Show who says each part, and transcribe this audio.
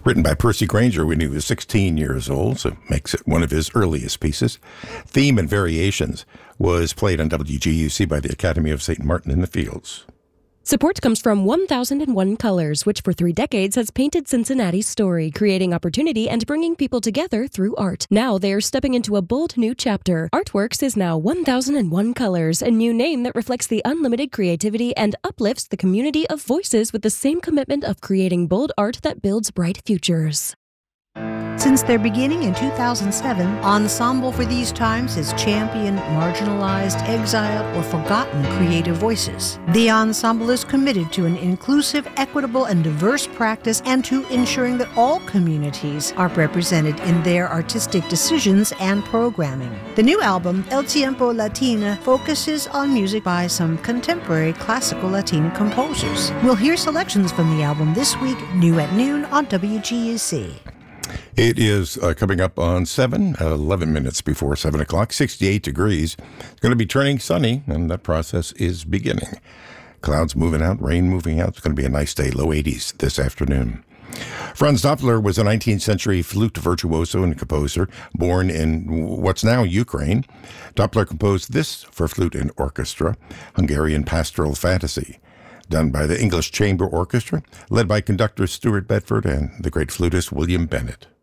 Speaker 1: Written by Percy Grainger when he was 16 years old, so makes it one of his earliest pieces. Theme and Variations was played on WGUC by the Academy of St. Martin in the Fields.
Speaker 2: Support comes from 1001 Colors, which for 3 decades has painted Cincinnati's story, creating opportunity and bringing people together through art. Now they are stepping into a bold new chapter. Artworks is now 1001 Colors, a new name that reflects the unlimited creativity and uplifts the community of voices with the same commitment of creating bold art that builds bright futures.
Speaker 3: Since their beginning in 2007, Ensemble for These Times has championed marginalized, exiled, or forgotten creative voices. The Ensemble is committed to an inclusive, equitable, and diverse practice and to ensuring that all communities are represented in their artistic decisions and programming. The new album, El Tiempo Latina, focuses on music by some contemporary classical Latin composers. We'll hear selections from the album this week, new at noon on WGUC.
Speaker 1: It is coming up on 11 minutes before 7 o'clock, 68 degrees. It's going to be turning sunny, and that process is beginning. Clouds moving out, rain moving out. It's going to be a nice day, low 80s this afternoon. Franz Doppler was a 19th century flute virtuoso and composer born in what's now Ukraine. Doppler composed this for flute and orchestra, Hungarian Pastoral Fantasy, done by the English Chamber Orchestra, led by conductor Stuart Bedford and the great flutist William Bennett.